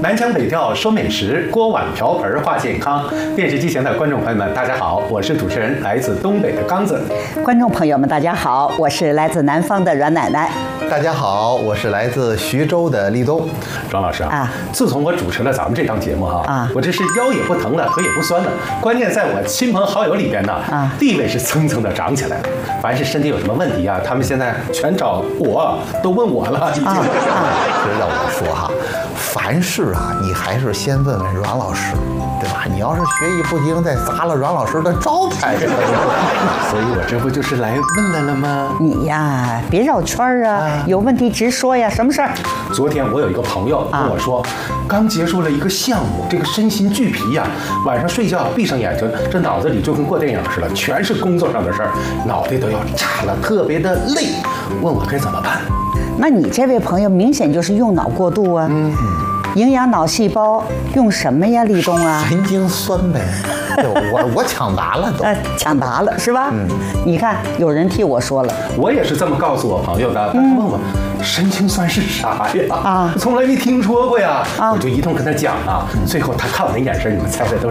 南腔北调说美食，锅碗瓢盆话健康。电视机前的观众朋友们，大家好，我是主持人来自东北的刚子。 观众朋友们，大家好，我是来自南方的阮奶奶。 大家好，我是来自徐州的立冬。 阮老师啊，自从我主持了咱们这档节目我这是腰也不疼了，腿也不酸了，关键在我亲朋好友里边呢，地位是蹭蹭的涨起来了。凡是身体有什么问题他们现在全找我，都问我了。已经知道我说凡事你还是先问问阮老师，对吧？你要是学艺不精，再砸了阮老师的招牌， 所以我这不就是来问来了吗？ 你呀，别绕圈有问题直说呀，什么事儿？ 昨天我有一个朋友跟我说，刚结束了一个项目，这个身心俱疲晚上睡觉闭上眼睛，这脑子里就跟过电影似的，全是工作上的事儿，脑袋都要炸了，特别的累，问我该怎么办。 那你这位朋友明显就是用脑过度营养脑细胞用什么呀，立冬神经酸呗。我抢答了都， 抢答了是吧？你看有人替我说了， 我也是这么告诉我朋友的。他问我神经酸是啥呀？从来没听说过呀。我就一通跟他讲最后他看我那眼神，你们猜猜都